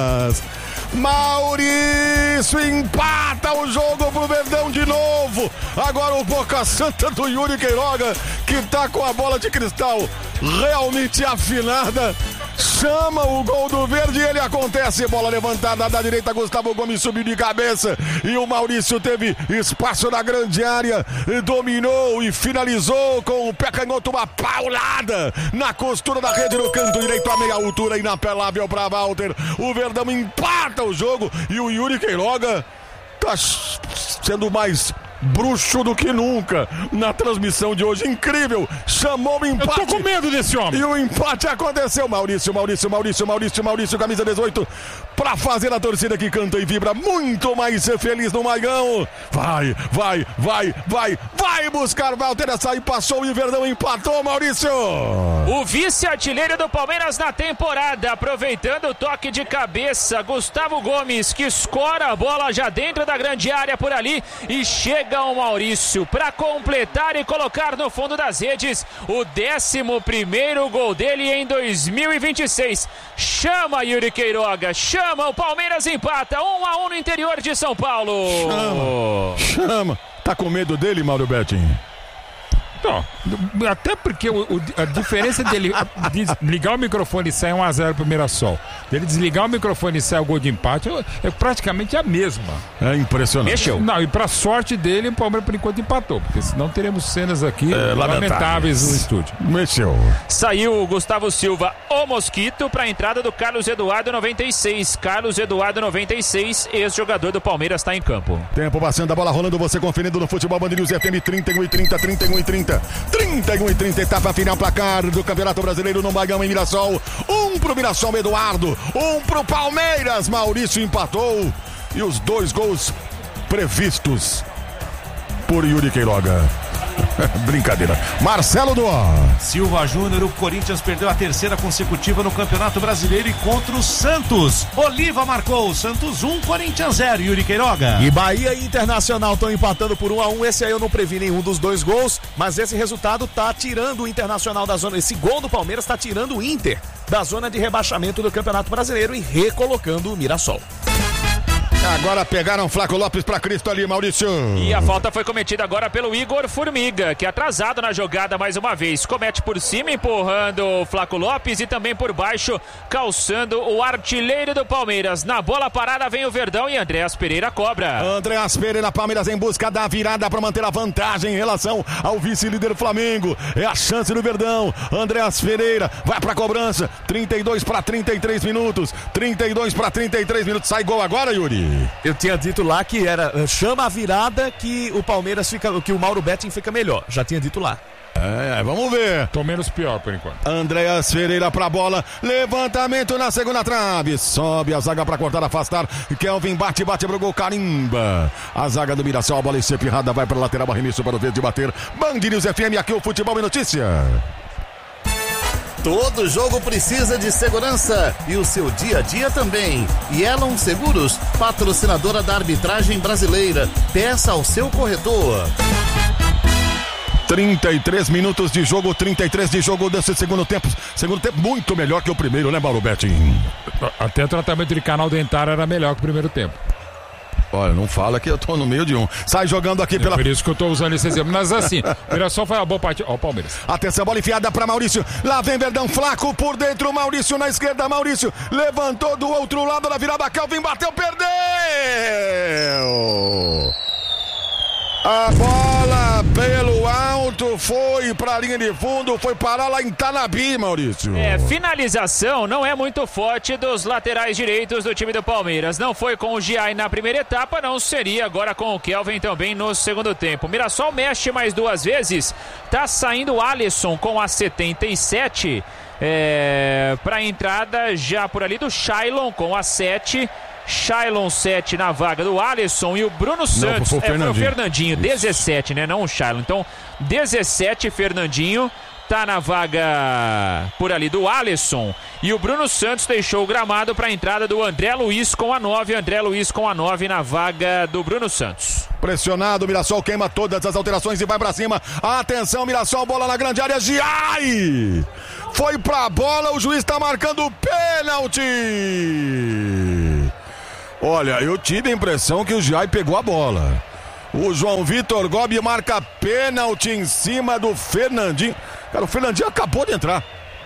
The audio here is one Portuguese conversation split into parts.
Maurício empata o jogo pro Verdão de novo. Agora o Boca Santa do Yuri Queiroga, que tá com a bola de cristal realmente afinada, chama o gol do Verde e ele acontece. Bola levantada da direita, Gustavo Gomes subiu de cabeça e o Maurício teve espaço na grande área, dominou e finalizou com o pé canhoto, uma paulada na costura da rede no canto direito a meia altura, inapelável para Walter. O Verdão empata o jogo e o Yuri Queiroga tá sendo mais bruxo do que nunca na transmissão de hoje. Incrível, chamou o empate. Eu tô com medo desse homem. E o empate aconteceu. Maurício, camisa 18, pra fazer a torcida que canta e vibra muito mais feliz no Maigão. Vai buscar Walter, essa aí passou e o Verdão empatou, Maurício. O vice-artilheiro do Palmeiras na temporada, aproveitando o toque de cabeça, Gustavo Gomes, que escora a bola já dentro da grande área por ali e chega o Maurício para completar e colocar no fundo das redes o 11º gol dele em 2026. Chama Yuri Queiroga, chama, o Palmeiras empata 1-1 no interior de São Paulo. Chama. Tá com medo dele, Mauro Betting? Não, até porque a diferença dele ligar o microfone e sair 1-0 pro Mirassol, dele desligar o microfone e sair o gol de empate, é praticamente a mesma. É impressionante. Mexeu. Não, e pra sorte dele, o Palmeiras por enquanto empatou, porque senão teremos cenas aqui lamentáveis no estúdio. Mexeu. Saiu o Gustavo Silva, o Mosquito, pra entrada do Carlos Eduardo 96. Carlos Eduardo 96, ex-jogador do Palmeiras, tá em campo. Tempo passando, a bola rolando, você conferindo no Futebol Band News FM 31-30, etapa final, placar do Campeonato Brasileiro no Maigão em Mirassol. 1 pro Mirassol, Eduardo, 1 pro Palmeiras, Maurício empatou. E os 2 gols previstos por Yuri Queiroga. Brincadeira. Marcelo Duó. Silva Júnior, o Corinthians perdeu a 3ª consecutiva no Campeonato Brasileiro e contra o Santos. Oliva marcou, Santos 1, Corinthians 0, Yuri Queiroga. E Bahia e Internacional estão empatando por 1-1. Esse aí eu não previ nenhum dos 2 gols, mas esse resultado tá tirando o Internacional da zona. Esse gol do Palmeiras tá tirando o Inter da zona de rebaixamento do Campeonato Brasileiro e recolocando o Mirassol. Agora pegaram Flaco Lopes pra Cristo ali, Maurício. E a falta foi cometida agora pelo Igor Formiga, que atrasado na jogada mais uma vez. Comete por cima, empurrando o Flaco Lopes e também por baixo, calçando o artilheiro do Palmeiras. Na bola parada vem o Verdão e Andréas Pereira cobra. Andréas Pereira, Palmeiras em busca da virada para manter a vantagem em relação ao vice-líder Flamengo. É a chance do Verdão. Andréas Pereira vai pra cobrança. 32 para 33 minutos. 32 para 33 minutos. Sai gol agora, Yuri. Eu tinha dito lá que era chama a virada que o Palmeiras fica, que o Mauro Betting fica melhor. Já tinha dito lá. Vamos ver. Tô menos pior por enquanto. Andréas Pereira pra bola. Levantamento na segunda trave. Sobe a zaga pra cortar, afastar. Kelvin bate pro gol, carimba. A zaga do Mirassol, a bola encepirrada, vai pra lateral, arremesso para o Verde bater. Band News FM, aqui o Futebol e Notícia. Todo jogo precisa de segurança e o seu dia a dia também. Yellow Seguros, patrocinadora da arbitragem brasileira. Peça ao seu corretor. 33 minutos de jogo, 33 de jogo desse segundo tempo. Segundo tempo muito melhor que o primeiro, né, Mauro Betting? Até o tratamento de canal dentário era melhor que o primeiro tempo. Olha, não fala que eu tô no meio de um. Sai jogando aqui pela... Por isso que eu tô usando esse exemplo. Mas assim, o Mirassol foi uma boa partida. Ó, o Palmeiras. Atenção, bola enfiada pra Maurício. Lá vem Verdão, Flaco por dentro. Maurício na esquerda. Maurício levantou do outro lado da virada. Kelvin bateu, perdeu! A bola pelo alto foi pra linha de fundo, foi parar lá em Tanabi, Maurício. Finalização não é muito forte dos laterais direitos do time do Palmeiras. Não foi com o Giai na primeira etapa, não seria agora com o Kelvin também no segundo tempo. O Mirassol mexe mais 2 vezes, tá saindo o Alisson com a 77, pra entrada já por ali do Shailon com a 7. Shailon 7 na vaga do Alisson e o Bruno Santos. Foi o Fernandinho, 17, né? Não o Shailon. Então, 17, Fernandinho. Tá na vaga por ali do Alisson. E o Bruno Santos deixou o gramado para a entrada do André Luiz com a 9. André Luiz com a 9 na vaga do Bruno Santos. Pressionado, o Mirassol queima todas as alterações e vai para cima. Atenção, Mirassol, bola na grande área. Giai! Foi pra bola, o juiz tá marcando o pênalti. Olha, eu tive a impressão que o Giai pegou a bola. O João Vitor Gobi marca pênalti em cima do Fernandinho. Cara, o Fernandinho acabou de entrar.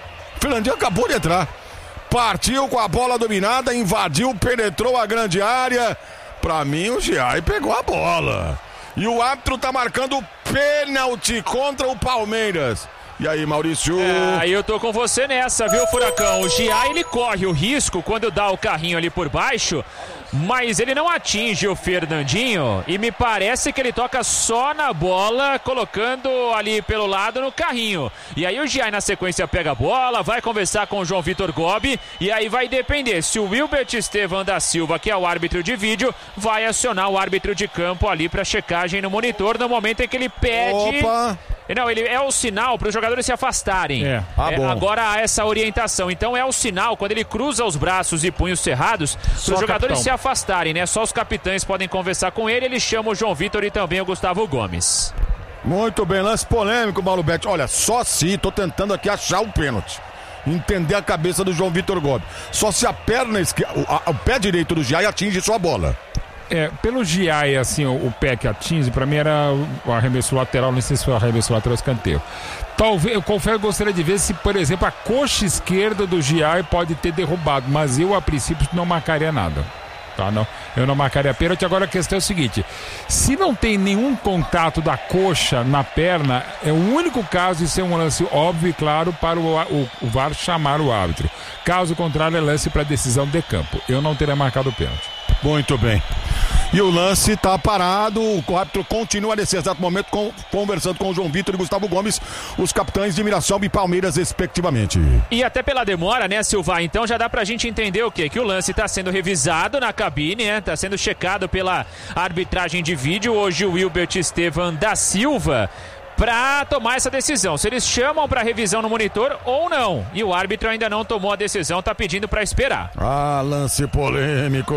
Partiu com a bola dominada, invadiu, penetrou a grande área. Pra mim, o Giai pegou a bola. E o árbitro tá marcando pênalti contra o Palmeiras. E aí, Maurício? Eu tô com você nessa, viu, Furacão? O Giai, ele corre o risco quando dá o carrinho ali por baixo, mas ele não atinge o Fernandinho e me parece que ele toca só na bola, colocando ali pelo lado no carrinho. E aí o Giai na sequência pega a bola, vai conversar com o João Vitor Gobi e aí vai depender se o Wilbert Estevam da Silva, que é o árbitro de vídeo, vai acionar o árbitro de campo ali pra checagem no monitor no momento em que ele pede... Opa! Não, ele é o sinal para os jogadores se afastarem. Bom. Agora há essa orientação. Então é o sinal, quando ele cruza os braços e punhos cerrados, para os jogadores se afastarem, né? Só os capitães podem conversar com ele. Ele chama o João Vitor e também o Gustavo Gomes. Muito bem, lance polêmico, Paulo Betti. Olha, só se, tô tentando aqui achar o pênalti. Entender a cabeça do João Vitor Gomes. Só se a perna esquerda, o pé direito do Giai atinge sua bola. Pelo Giai, assim, o pé que atinge, pra mim era o arremesso lateral, não sei se foi o arremesso lateral ou escanteio. Talvez, eu confesso, gostaria de ver se, por exemplo, a coxa esquerda do Giai pode ter derrubado, mas eu, a princípio, não marcaria nada. Tá, não, eu não marcaria pênalti. Agora a questão é o seguinte: se não tem nenhum contato da coxa na perna, é o único caso de ser um lance óbvio e claro para o VAR chamar o árbitro. Caso contrário, é lance para decisão de campo. Eu não teria marcado o pênalti. Muito bem. E o lance tá parado, o árbitro continua nesse exato momento conversando com o João Vitor e Gustavo Gomes, os capitães de Mirassol e Palmeiras, respectivamente. E até pela demora, né, Silva? Então já dá pra gente entender o quê? Que o lance tá sendo revisado na cabine, né? Tá sendo checado pela arbitragem de vídeo. Hoje o Wilbert Estevam da Silva para tomar essa decisão, se eles chamam para revisão no monitor ou não. E o árbitro ainda não tomou a decisão, tá pedindo para esperar. Lance polêmico.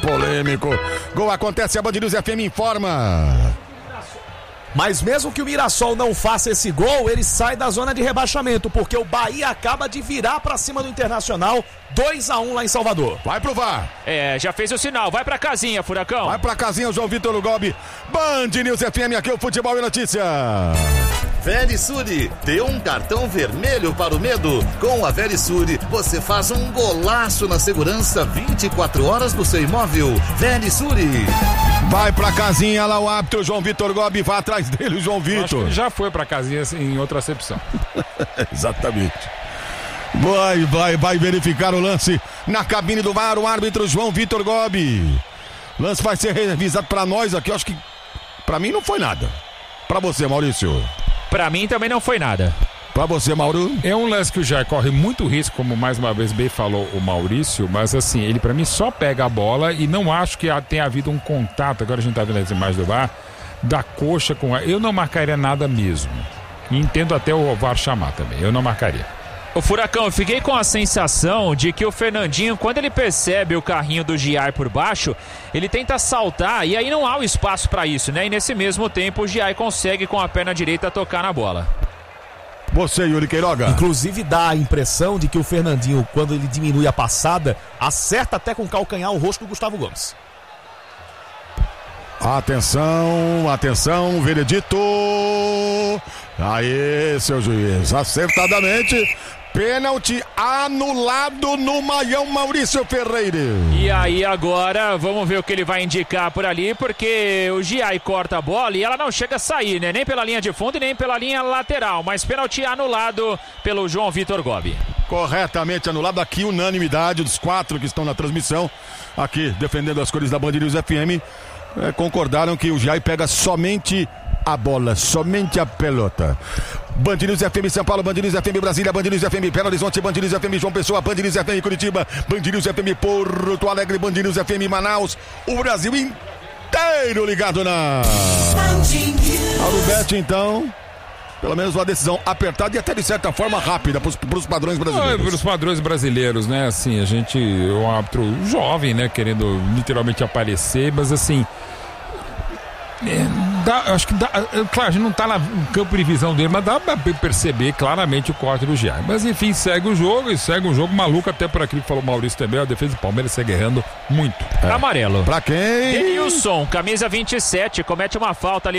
Gol acontece, a Band News FM informa. Mas mesmo que o Mirassol não faça esse gol, ele sai da zona de rebaixamento, porque o Bahia acaba de virar pra cima do Internacional, 2-1 lá em Salvador. Vai pro VAR. Já fez o sinal, vai pra casinha, Furacão. Vai pra casinha, o João Vitor Gobi. Band News FM, aqui é o Futebol e Notícia. Verisure, dê um cartão vermelho para o medo. Com a Verisure, você faz um golaço na segurança 24 horas do seu imóvel. Verisure. Vai pra casinha lá o árbitro João Vitor Gobi, vai atrás dele o João Vitor. Acho que ele já foi pra casinha em outra acepção. Exatamente. Vai verificar o lance na cabine do VAR, o árbitro João Vitor Gobi. Lance vai ser revisado pra nós aqui, eu acho que pra mim não foi nada. Pra você, Maurício. Pra mim também não foi nada. Pra você, Mauro. É um lance que o Jair corre muito risco, como mais uma vez bem falou o Maurício, mas assim, ele pra mim só pega a bola e não acho que tenha havido um contato, agora a gente tá vendo as imagens do VAR, da coxa com a... Eu não marcaria nada mesmo. E entendo até o VAR chamar também, eu não marcaria. O Furacão, eu fiquei com a sensação de que o Fernandinho, quando ele percebe o carrinho do Giai por baixo, ele tenta saltar e aí não há o espaço para isso, né? E nesse mesmo tempo o Giai consegue com a perna direita tocar na bola. Você, Yuri Queiroga. Inclusive dá a impressão de que o Fernandinho, quando ele diminui a passada, acerta até com o calcanhar o rosto do Gustavo Gomes. Atenção, veredito. Aê, seu juiz, acertadamente. Pênalti anulado no Maião Maurício Ferreira. E aí agora vamos ver o que ele vai indicar por ali, porque o Giai corta a bola e ela não chega a sair, né? Nem pela linha de fundo e nem pela linha lateral, mas pênalti anulado pelo João Vitor Gobi. Corretamente anulado, aqui unanimidade dos 4 que estão na transmissão, aqui defendendo as cores da Band News FM, concordaram que o Giai pega somente a bola, somente a pelota. Band News FM São Paulo, Band News FM Brasília, Band News FM Belo Horizonte, Band News FM João Pessoa, Band News FM Curitiba, Band News FM Porto Alegre, Band News FM Manaus, o Brasil inteiro ligado na Alubete, então. Pelo menos uma decisão apertada e até de certa forma rápida para os padrões brasileiros. Para os padrões brasileiros, né? Assim, a gente é um árbitro jovem, né? Querendo literalmente aparecer, mas assim... acho que dá. Claro, a gente não tá no campo de visão dele, mas dá pra perceber claramente o corte do Giai. Mas enfim, segue o jogo maluco, até por aquilo que falou o Maurício também. A defesa do Palmeiras segue errando muito. Amarelo. Pra quem? Denilson, camisa 27, comete uma falta ali